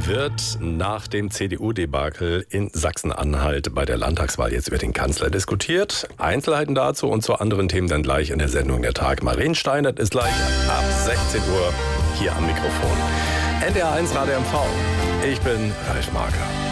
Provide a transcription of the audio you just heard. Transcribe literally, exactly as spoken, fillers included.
Wird nach dem C D U-Debakel in Sachsen-Anhalt bei der Landtagswahl jetzt über den Kanzler diskutiert. Einzelheiten dazu und zu anderen Themen dann gleich in der Sendung Der Tag. Maren Steinert ist gleich ab sechzehn Uhr hier am Mikrofon. N D R eins Radio M V. Ich bin Ralf Marker.